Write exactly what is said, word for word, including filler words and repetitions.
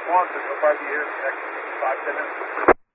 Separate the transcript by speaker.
Speaker 1: responses. We'll probably be here in the next five, ten minutes.